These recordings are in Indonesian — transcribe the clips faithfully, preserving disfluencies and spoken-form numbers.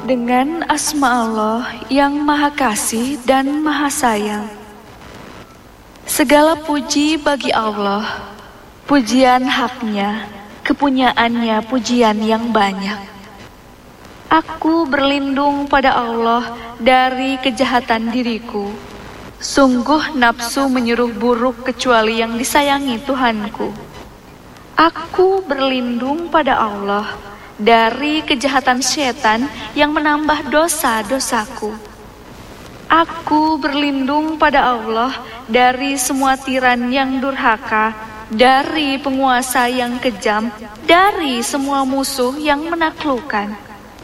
Dengan asma Allah yang Maha Kasih dan Maha Sayang. Segala puji bagi Allah, pujian haknya, kepunyaannya pujian yang banyak. Aku berlindung pada Allah dari kejahatan diriku. Sungguh nafsu menyuruh buruk kecuali yang disayangi Tuhanku. Aku berlindung pada Allah dari kejahatan setan yang menambah dosa-dosaku. Aku berlindung pada Allah dari semua tiran yang durhaka, dari penguasa yang kejam, dari semua musuh yang menaklukkan.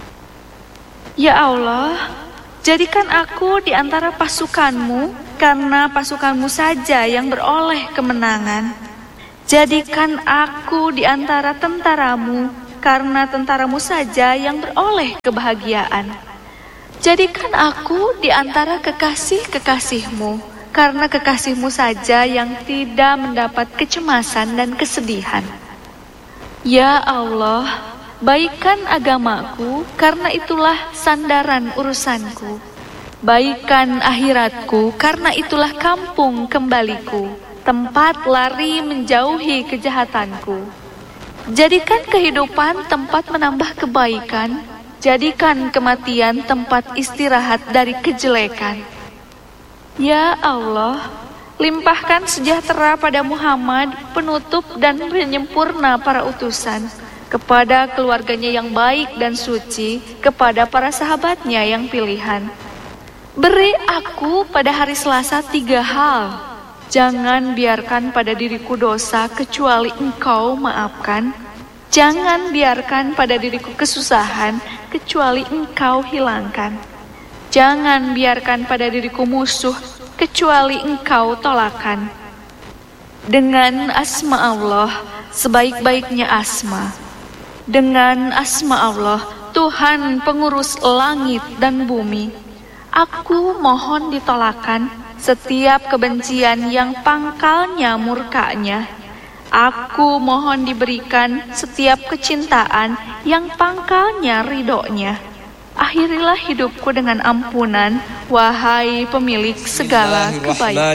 Ya Allah, jadikan aku di antara pasukanmu, karena pasukanmu saja yang beroleh kemenangan. Jadikan aku di antara tentaramu, karena tentaramu saja yang beroleh kebahagiaan. Jadikan aku di antara kekasih-kekasihmu, karena kekasihmu saja yang tidak mendapat kecemasan dan kesedihan. Ya Allah, baikkan agamaku, karena itulah sandaran urusanku. Baikkan akhiratku, karena itulah kampung kembaliku, tempat lari menjauhi kejahatanku. Jadikan kehidupan tempat menambah kebaikan, jadikan kematian tempat istirahat dari kejelekan. Ya Allah, limpahkan sejahtera pada Muhammad, penutup dan penyempurna para utusan, kepada keluarganya yang baik dan suci, kepada para sahabatnya yang pilihan. Beri aku pada hari Selasa tiga hal. Jangan biarkan pada diriku dosa kecuali Engkau maafkan. Jangan biarkan pada diriku kesusahan kecuali Engkau hilangkan. Jangan biarkan pada diriku musuh kecuali Engkau tolakan. Dengan asma Allah, sebaik-baiknya asma. Dengan asma Allah, Tuhan pengurus langit dan bumi. Aku mohon ditolakan setiap kebencian yang pangkalnya murkanya. Aku mohon diberikan setiap kecintaan yang pangkalnya ridhonya. Akhirilah hidupku dengan ampunan, wahai pemilik segala kebaikan.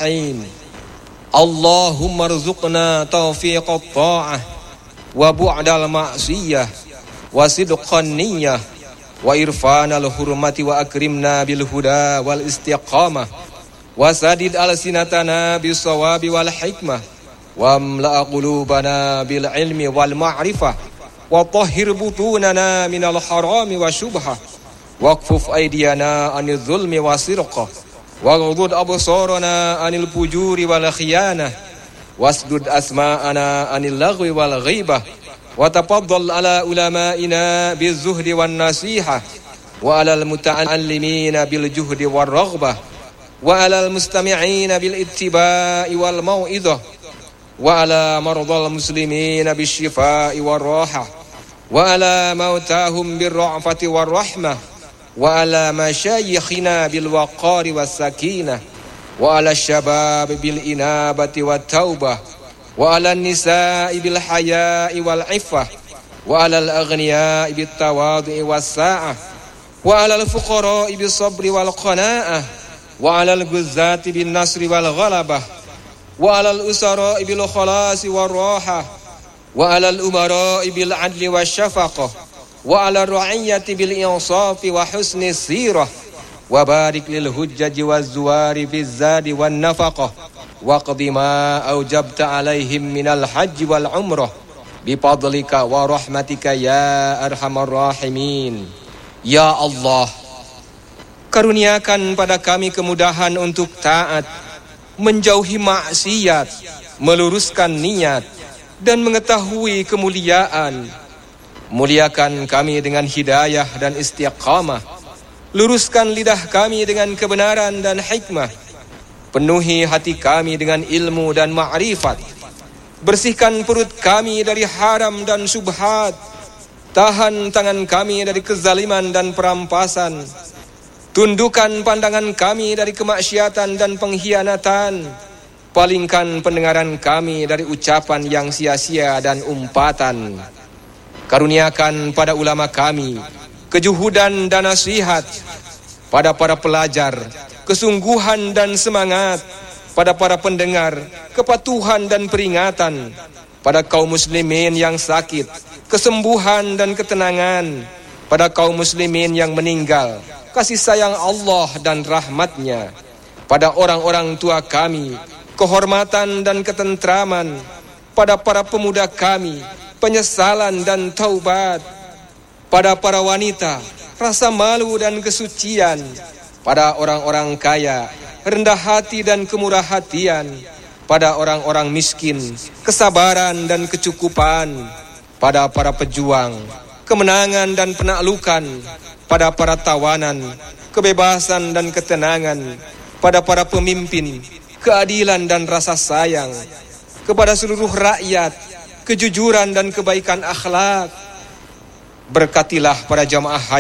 Allahumma rzuqna taufiqat ta'ah wa bu'dal ma'siyah wa sidqan niyyah wa irfanal hurmati wa akrimna bil huda wal istiqamah wa sadid alsinatana bis sawabi wal hikmah wa amla qulubana bil ilmi wal ma'rifah wa tahhir butunana minal harami wa syubhah waqfuf aydiyana anil zulmi wa sirqah wa ghudud absarana anil fujuri wal khiyanah wasdud asma'ana anil lagwi wal ghibah wa tafaddal ala ulama'ina bil zuhdi wan nasihah wa alal muta'allimina bil juhdi war raghbah wa alal mustami'ina bil ittiba'i wal mau'izah wa ala mardal muslimina bis shifa'i war rahah wa ala mautahum bir ra'fati war rahmah wa ala masyayikhina bil waqari was sakinah wa ala syabab bil inabati wat taubah wa ala nisa'i bil haya'i wal iffah wa ala al aghniya'i bit tawadhu'i was sa'ah wa ala al fuqara'i bis sabri wal qana'ah wa ala al guzzati bin nasri wal ghalabah wa ala al usara'i bil khalasi war rahah wa ala al umara'i bil adli wash shafaqah wa ala ar-ra'iyyati bil insafi wa husni sirah wa barik lil hujjaji waz zuwari biz zadi wan nafaqah waqdi ma aujabta alaihim minal hajji wal umrah bifadlika wa rahmatika ya arhamar rahimin. Ya Allah, karuniakan pada kami kemudahan untuk taat, menjauhi maksiat, meluruskan niat dan mengetahui kemuliaan. Muliakan kami dengan hidayah dan istiqamah. Luruskan lidah kami dengan kebenaran dan hikmah. Penuhi hati kami dengan ilmu dan ma'rifat. Bersihkan perut kami dari haram dan subhat. Tahan tangan kami dari kezaliman dan perampasan. Tundukkan pandangan kami dari kemaksiatan dan pengkhianatan. Palingkan pendengaran kami dari ucapan yang sia-sia dan umpatan. Karuniakan pada ulama kami kejuhudan dan nasihat pada para pelajar, kesungguhan dan semangat pada para pendengar, kepatuhan dan peringatan pada kaum muslimin yang sakit, kesembuhan dan ketenangan pada kaum muslimin yang meninggal, kasih sayang Allah dan rahmatnya pada orang-orang tua kami, kehormatan dan ketentraman pada para pemuda kami, penyesalan dan taubat pada para wanita, rasa malu dan kesucian pada orang-orang kaya, rendah hati dan kemurah hatian pada orang-orang miskin, kesabaran dan kecukupan pada para pejuang, kemenangan dan penaklukan pada para tawanan, kebebasan dan ketenangan pada para pemimpin, keadilan dan rasa sayang kepada seluruh rakyat, kejujuran dan kebaikan akhlak. Berkatilah para jamaah haji